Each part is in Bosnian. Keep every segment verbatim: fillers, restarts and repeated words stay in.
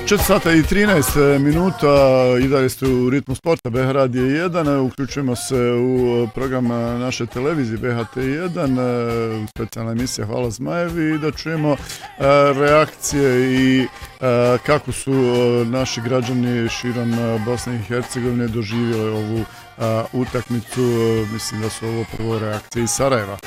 četiri sata i trinaest minuta i dalje ste u ritmu sporta B H Radio jedan. Uključujemo se u program naše televizije B H T jedan, specijalna emisija Hvala Zmajevi, i da čujemo reakcije i kako su naši građani širom Bosne i Hercegovine doživjeli ovu utakmicu. Mislim da su ovo prvo reakcije iz Sarajeva.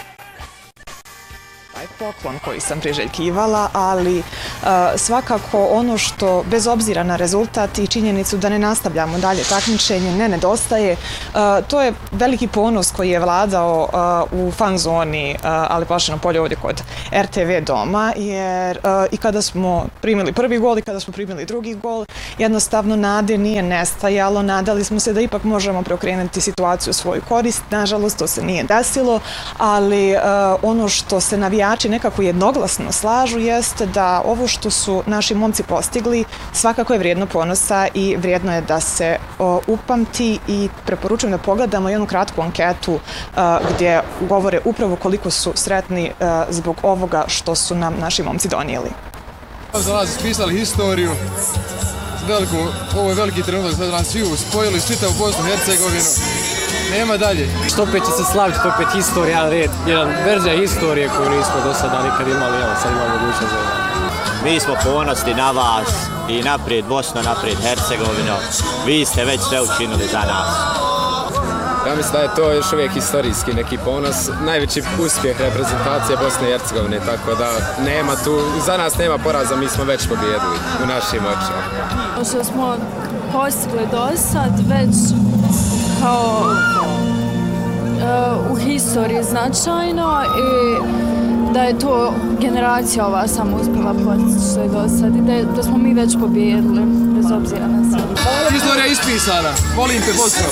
Poklon koji sam priželjkivala, ali uh, svakako ono što, bez obzira na rezultat i činjenicu da ne nastavljamo dalje takmičenje, ne nedostaje. Uh, to je veliki ponos koji je vladao uh, u fan zoni uh, Alipašino polje ovdje kod R T V doma, jer uh, i kada smo primili prvi gol i kada smo primili drugi gol, jednostavno nade nije nestajalo. Nadali smo se da ipak možemo preokrenuti situaciju u svoju korist. Nažalost, to se nije desilo, ali uh, ono što se navijači nekako jednoglasno slažu jeste da ovo što su naši momci postigli svakako je vrijedno ponosa i vrijedno je da se o, upamti, i preporučujem da pogledamo jednu kratku anketu a, gdje govore upravo koliko su sretni a, zbog ovoga što su nam naši momci donijeli. Za nas ispisali historiju, veliku, ovo je veliki trenutak za nas svi spojili čitavu Bosnu i Hercegovinu. Nema dalje. Što opet će se slaviti, opet historija, red, jedan verzija historije koju nismo do sada nikad imali, evo sad imamo mogućnost za. Mi smo ponosni na vas i naprijed Bosno, naprijed Hercegovino. Vi ste već sve učinili za nas. Ja mislim da je to još uvijek historijski neki ponos, najveći uspjeh reprezentacije Bosne i Hercegovine, tako da nema tu, za nas nema poraza, mi smo već pobijedili u našim očima. Što smo postigli do sad već kao uh, u historiji značajno, i da je to generacija ova samo uspjela postići do sad, i da, je, da smo mi već pobijedili, bez obzira na sve. Historija je ispisana, volim te Bosno.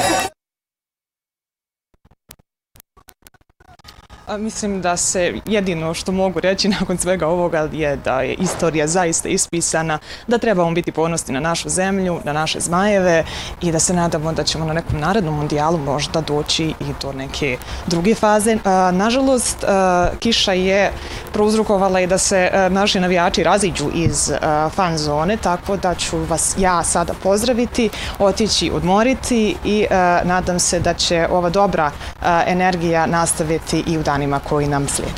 Mislim da se jedino što mogu reći nakon svega ovoga je da je istorija zaista ispisana, da trebamo biti ponosni na našu zemlju, na naše Zmajeve, i da se nadamo da ćemo na nekom narednom mundijalu možda doći i do neke druge faze. Nažalost, kiša je prouzrokovala i da se naši navijači raziđu iz fan zone, tako da ću vas ja sada pozdraviti, otići odmoriti, i nadam se da će ova dobra energija nastaviti i u danima koji nam slijedi.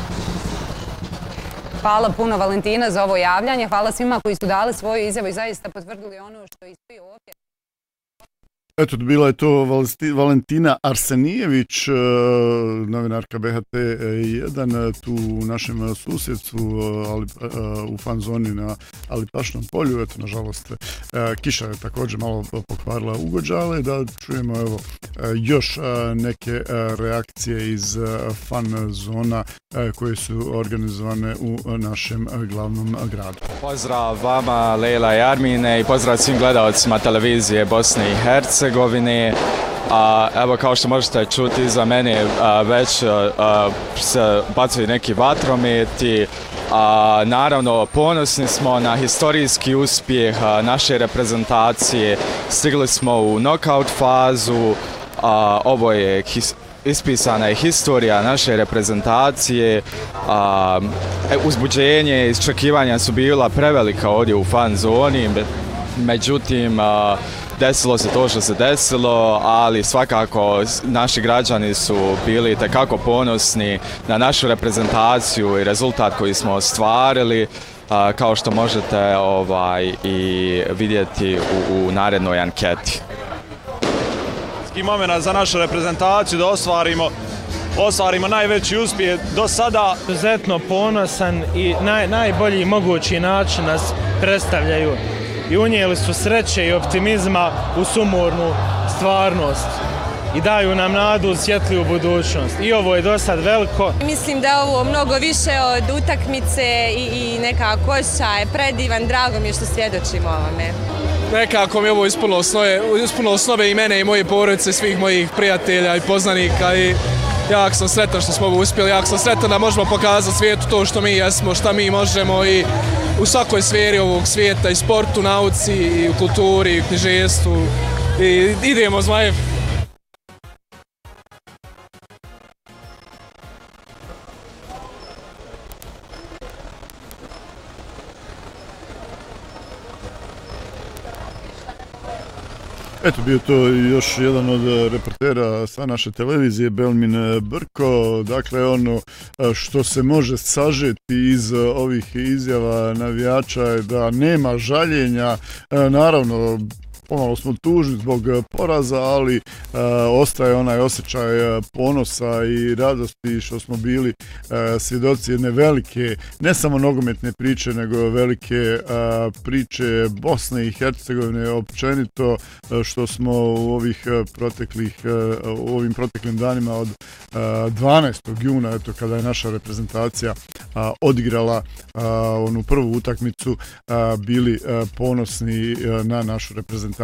Hvala puno, Valentina, za ovo javljanje. Hvala svima koji su dali svoju izjavu i zaista potvrdili ono što i svi ovdje. Eto, bila je to Valentina Arsenijević, novinarka B H T jedan, tu u našem susjedstvu u fan zoni na Alipašnom polju. Eto, nažalost, kiša je također malo pokvarila ugođaj, ali da čujemo evo još neke reakcije iz fan zona koje su organizovane u našem glavnom gradu. Pozdrav vama, Lejla i Armine, i pozdrav svim gledalcima televizije Bosne i Hercegovine. A, evo, kao što možete čuti iza mene, a, već a, se bacaju neki vatrometi. A, naravno, ponosni smo na historijski uspjeh a, naše reprezentacije. Stigli smo u knockout fazu. A, ovo je his, ispisana je historija naše reprezentacije. A, uzbuđenje, iščekivanja su bila prevelika ovdje u fan zoni. Međutim, a, desilo se to što se desilo, ali svakako naši građani su bili tekako ponosni na našu reprezentaciju i rezultat koji smo ostvarili, a, kao što možete ovaj, i vidjeti u, u narednoj anketi. Moment za našu reprezentaciju da ostvarimo, ostvarimo najveći uspjeh do sada. Izuzetno ponosan i naj, najbolji mogući način nas predstavljaju. I unijeli su sreće i optimizma u sumornu stvarnost i daju nam nadu u svjetliju budućnost. I ovo je dosad veliko. Mislim da je ovo mnogo više od utakmice i, i nekako osjećaj predivan. Drago mi je što svjedočimo ovome. Nekako mi je ovo ispunilo snove, ispunilo snove i mene i moje porodice, svih mojih prijatelja i poznanika, i jako sam sretan što smo ovo uspjeli, jako sam sretan da možemo pokazati svijetu to što mi jesmo, što mi možemo, i u svakoj sferi ovog svijeta, i sportu, nauci, i u kulturi, i u književstvu. I idemo, Zmajev! Eto, bio to još jedan od reportera sa naše televizije, Belmin Brko. Dakle, ono što se može sažeti iz ovih izjava navijača je da nema žaljenja. Naravno, pomalo smo tužni zbog poraza, ali e, ostaje onaj osjećaj ponosa i radosti što smo bili e, svjedoci jedne velike, ne samo nogometne priče, nego velike e, priče Bosne i Hercegovine općenito, e, što smo u ovih proteklih, e, u ovim proteklim danima od e, dvanaestog juna, eto, kada je naša reprezentacija a, odigrala a, onu prvu utakmicu, a, bili a, ponosni a, na našu reprezentaciju.